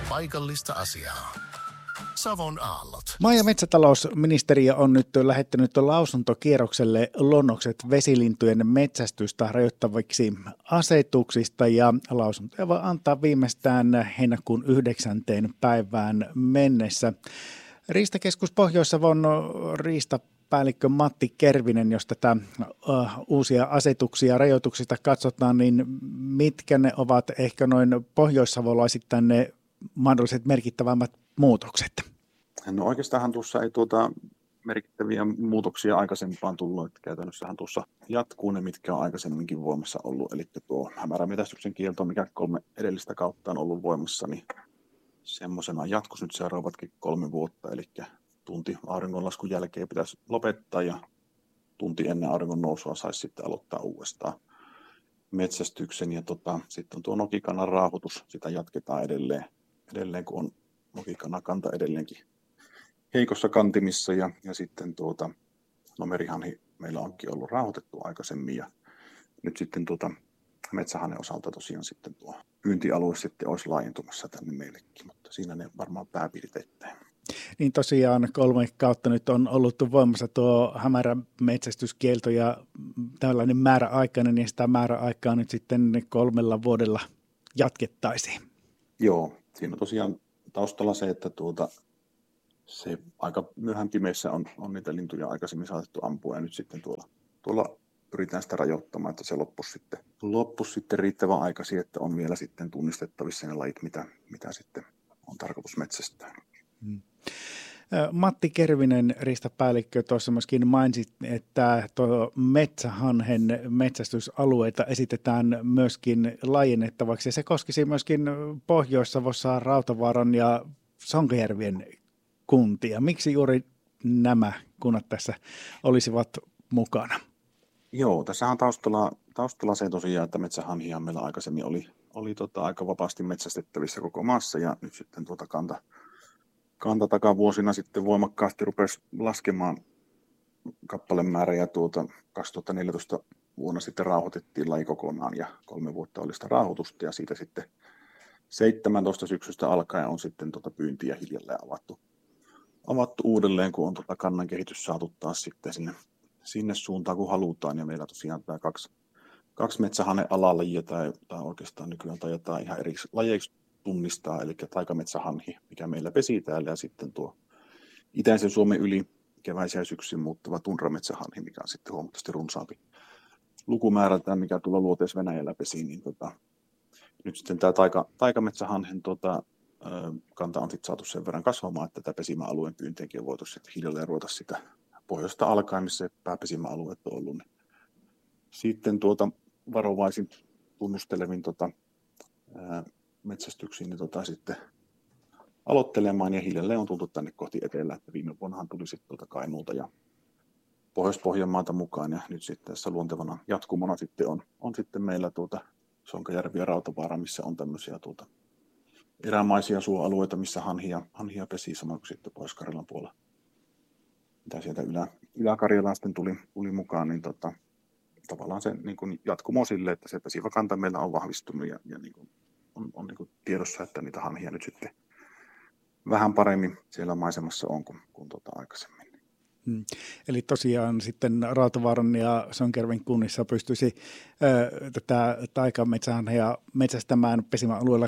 Paikallista asiaa. Savon aallot. Maa- ja metsätalousministeriö on nyt lähettänyt lausuntokierrokselle luonnokset vesilintujen metsästystä rajoittaviksi asetuksista ja lausuntoja voi antaa viimeistään heinäkuun 9. päivään mennessä. Riistakeskus Pohjois-Savon riistapäällikkö Matti Kervinen, jos tätä uusia asetuksia ja rajoituksista katsotaan, niin mitkä ne ovat ehkä noin pohjoissavolaisittain ne mahdolliset merkittävämmät muutokset? No oikeastaan tuossa ei merkittäviä muutoksia aikaisempaan tullut, että käytännössähän tuossa jatkuu ne, mitkä on aikaisemminkin voimassa ollut, eli tuo hämärämetästyksen kielto, mikä 3 edellistä kautta on ollut voimassa, niin semmoisena jatkuisi nyt seuraavatkin 3 vuotta, eli tunti auringonlaskun jälkeen pitäisi lopettaa ja tunti ennen auringon nousua saisi sitten aloittaa uudestaan metsästyksen, ja sitten on tuo nokikannan raahutus, sitä jatketaan edelleen kun on nokikanakanta edelleenkin heikossa kantimissa, ja sitten merihanhi meillä onkin ollut rauhoitettu aikaisemmin, ja nyt sitten metsähanen osalta tosiaan sitten tuo pyyntialue sitten olisi laajentumassa tänne meillekin, mutta siinä ne varmaan pääpiirteittäin. Niin tosiaan 3 kautta nyt on ollut voimassa tuo hämärämetsästyskielto ja tällainen määräaikainen, ja sitä määräaikaa nyt sitten 3 vuodella jatkettaisiin. Joo, siinä on tosiaan taustalla se, että se aika myöhään pimeässä on niitä lintuja aikaisemmin saatettu ampua, ja nyt sitten tuolla pyritään sitä rajoittamaan, että se loppuisi sitten riittävän aikaisin, että on vielä sitten tunnistettavissa ne lajit, mitä sitten on tarkoitus metsästää. Matti Kervinen, riistapäällikkö, tuossa myöskin mainitsit, että tuo metsähanhen metsästysalueita esitetään myöskin laajennettavaksi, ja se koskisi myöskin Pohjois-Savossa Rautavaaran ja Sonkajärvien kuntia. Miksi juuri nämä kunnat tässä olisivat mukana? Joo, tässä on taustalla se tosiaan, että metsähanhia meillä aikaisemmin oli aika vapaasti metsästettävissä koko maassa, ja nyt sitten kanta takavuosina sitten voimakkaasti rupesi laskemaan kappalemäärä, ja 2014 vuonna sitten rauhoitettiin laji kokonaan, ja 3 vuotta oli sitä rauhoitusta, ja siitä sitten 17 syksystä alkaen on sitten pyyntiä hiljalleen avattu uudelleen, kun on kannan kehitys saatu taas sitten sinne suuntaan, kun halutaan, ja meillä tosiaan tämä kaksi metsähanen alalajia, tai oikeastaan nykyään taitaa ihan eri lajeiksi tunnistaa, eli taikametsähanhi, mikä meillä pesii täällä, ja sitten tuo itäisen Suomen yli keväisen ja syksyn muuttuva tundrametsähanhi, mikä on sitten huomattavasti runsaampi lukumäärältään, mikä tuolla Luoteis-Venäjällä pesii, niin nyt sitten tämä taikametsähanhen kanta on sitten saatu sen verran kasvamaan, että tätä pesimäalueen pyyntiäkin on voitu sitten hiljalleen ruveta sitä pohjoista alkaen, missä pääpesimäalueet on ollut. Sitten varovaisin tunnustelevin metsästyksiin niin sitten aloittelemaan, ja hiljalleen on tultu tänne kohti etelää, että viime vuonnahan tuli sitten Kainuulta ja Pohjois-Pohjanmaalta mukaan, ja nyt sitten tässä luontevana jatkumona sitten on sitten meillä Sonkajärvi ja Rautavaara, missä on tämmöisiä erämaisia suoalueita, missä hanhia pesii, samoin kuin sitten Pohjois-Karjalan puolella, mitä sieltä Ylä-Karjalaan sitten tuli mukaan, niin tavallaan se niin kuin jatkumo sille, että se pesivä kanta meillä on vahvistunut, ja niin kuin on niin kuin tiedossa, että niitä hanhia nyt sitten vähän paremmin siellä maisemassa on kuin aikaisemmin. Eli tosiaan sitten Rautavaaran ja Sonkajärven kunnissa pystyisi tätä taikametsähanhia metsästämään pesimäalueella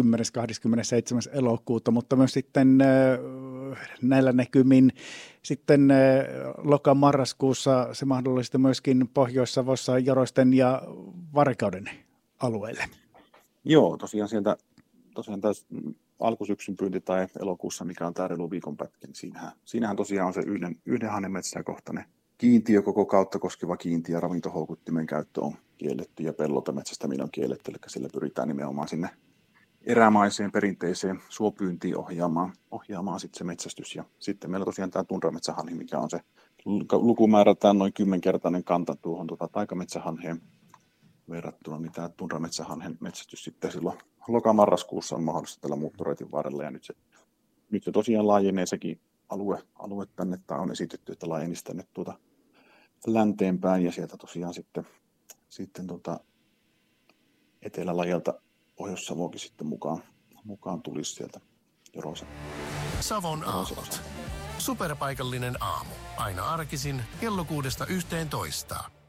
27. elokuuta, mutta myös sitten näillä näkymin sitten loka-marraskuussa se mahdollisesti myöskin Pohjois-Savossa, Joroisten ja Varkauden alueelle. Joo, tosiaan tämä alkusyksyn pyynti tai elokuussa, mikä on tämä reilu viikon pätkä, niin siinähän tosiaan on se yhden hanen metsäkohtainen kiintiö koko kautta koskeva kiintiö, ja ravintohoukuttimen käyttö on kielletty ja pellolta metsästäminen on kielletty, eli sillä pyritään nimenomaan sinne erämaiseen perinteiseen suopyyntiin ohjaamaan sitten se metsästys. Ja sitten meillä tosiaan tämä tundrametsähanhi, mikä on se lukumäärältään noin 10-kertainen kanta tuohon taikametsähanheen verrattuna, niin tämä tundrametsähanhen metsästys sitten silloin loka-marraskuussa on mahdollista tällä muuttoreitin varrella, ja nyt se tosiaan laajenee sekin alue tänne, tai on esitetty, että laajenisi tänne länteenpäin, ja sieltä tosiaan sitten etelälajelta Pohjois-Savoakin sitten mukaan tulisi sieltä Joroisen. Savon aallot. Superpaikallinen aamu. Aina arkisin kello 6–11.